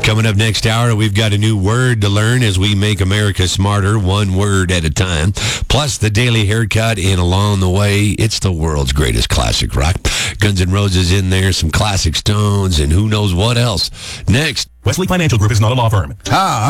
Coming up next hour, we've got a new word to learn as we make America smarter, one word at a time. Plus, the daily haircut, and along the way, it's the world's greatest classic rock. Guns N' Roses in there, some classic Stones, and who knows what else. Next. Wesley Financial Group is not a law firm. Hi,